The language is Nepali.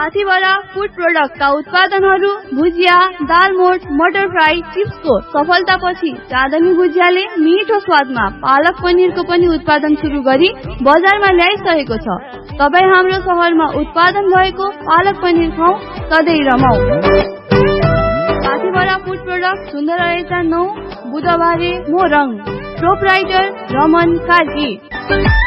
साथीभरा फूड प्रोडक्टका उत्पादनहरू भुजिया, दालमोट, मटर फ्राई, चिप्सको सफलतापछि चाँदनी भुजियाले मिठो स्वादमा पालक पनिरको पनि उत्पादन सुरु गरी बजारमा ल्याइसकेको छ। तपाईँ हाम्रो शहरमा उत्पादन भएको पालक पनिर खाऊ, सधैँ रमाऊ। साथीभरा फूड प्रोडक्ट सुन्दर 9 बुधबारे मोरङ। प्रोपराइटर रमन कार्की।